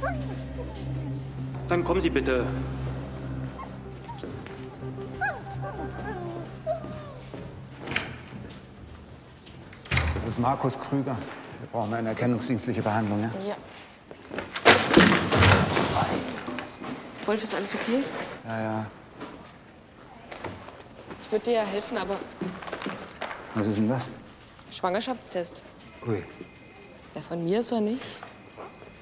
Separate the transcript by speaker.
Speaker 1: Dann kommen Sie bitte.
Speaker 2: Das ist Markus Krüger. Wir brauchen eine erkennungsdienstliche Behandlung, ja?
Speaker 3: Ja. Wolf, ist alles okay?
Speaker 2: Ja, ja.
Speaker 3: Ich würde dir ja helfen, aber
Speaker 2: Was ist denn das?
Speaker 3: Schwangerschaftstest.
Speaker 2: Ui.
Speaker 3: Ja, von mir ist er nicht.